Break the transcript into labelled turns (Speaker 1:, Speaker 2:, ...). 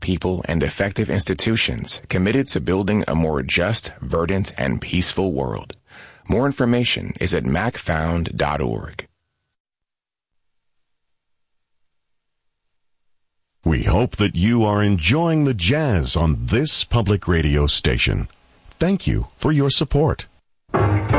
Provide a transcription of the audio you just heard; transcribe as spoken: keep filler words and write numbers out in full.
Speaker 1: people, and effective institutions committed to building a more just, verdant, and peaceful world. More information is at mac found dot org.
Speaker 2: We hope that you are enjoying the jazz on this public radio station. Thank you for your support.